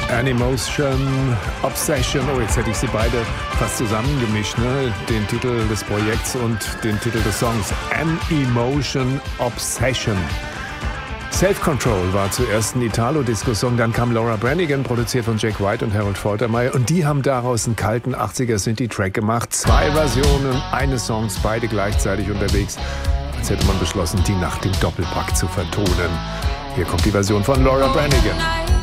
Animotion, Obsession. Oh, jetzt hätte ich sie beide fast zusammengemischt, ne? Den Titel des Projekts und den Titel des Songs. Animotion, Obsession. Self-Control war zuerst ein Italo-Disco-Song, dann kam Laura Branigan, produziert von Jack White und Harold Faltermeyer, und die haben daraus einen kalten 80er-Synthie-Track gemacht. 2 Versionen eines Songs, beide gleichzeitig unterwegs. Als hätte man beschlossen, die Nacht im Doppelpack zu vertonen. Hier kommt die Version von Laura Branigan.